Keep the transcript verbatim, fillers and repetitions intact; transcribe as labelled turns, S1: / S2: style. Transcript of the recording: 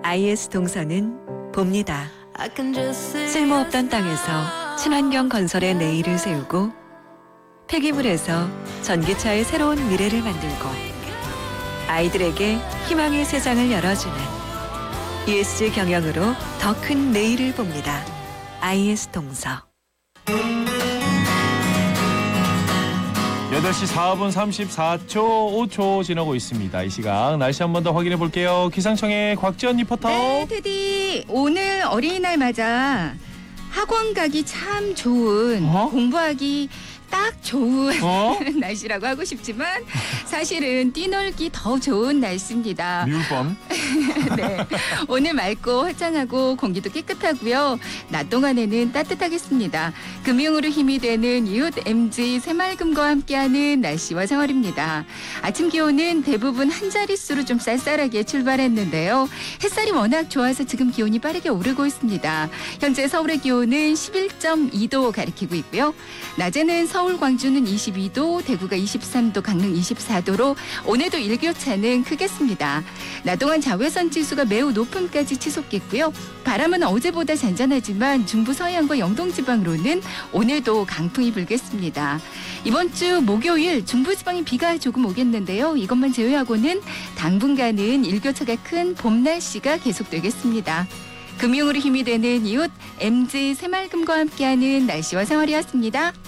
S1: 아이에스 동서는 봅니다. 쓸모없던 땅에서 친환경 건설의 내일을 세우고 폐기물에서 전기차의 새로운 미래를 만들고 아이들에게 희망의 세상을 열어주는 이에스지 경영으로 더 큰 내일을 봅니다. 아이에스 동서.
S2: 여덟 시 사 분 삼십사 초 오 초 지나고 있습니다. 이 시각 날씨 한 번 더 확인해 볼게요. 기상청의 곽지연 리포터.
S3: 네, 테디. 오늘 어린이날 맞아 학원 가기 참 좋은,
S2: 어?
S3: 공부하기 딱 좋은
S2: 어?
S3: 날씨라고 하고 싶지만 사실은 뛰놀기 더 좋은 날씨입니다.
S2: 미울 뻔.
S3: 네, 오늘 맑고 화창하고 공기도 깨끗하고요. 낮 동안에는 따뜻하겠습니다. 금융으로 힘이 되는 이웃 엠지 새맑음과 함께하는 날씨와 생활입니다. 아침 기온은 대부분 한 자릿수로 좀 쌀쌀하게 출발했는데요. 햇살이 워낙 좋아서 지금 기온이 빠르게 오르고 있습니다. 현재 서울의 기온은 십일 점 이 도 가리키고 있고요. 낮에는 서울, 광주는 이십이 도, 대구가 이십삼 도, 강릉 이십사 도로 오늘도 일교차는 크겠습니다. 낮 동안 자외선 지수가 매우 높음까지 치솟겠고요. 바람은 어제보다 잔잔하지만 중부 서해안과 영동 지방으로는 오늘도 강풍이 불겠습니다. 이번 주 목요일 중부지방에 비가 조금 오겠는데요. 이것만 제외하고는 당분간은 일교차가 큰 봄 날씨가 계속되겠습니다. 금융으로 힘이 되는 이웃 엠지 새맑음과 함께하는 날씨와 생활이었습니다.